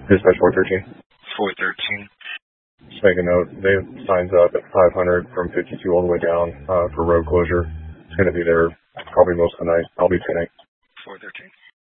Dispatch 413. 413. Just make a note. They have signs up at 500 from 52 all the way down for road closure. It's going to be there probably most of the night. I'll be tonight. 413.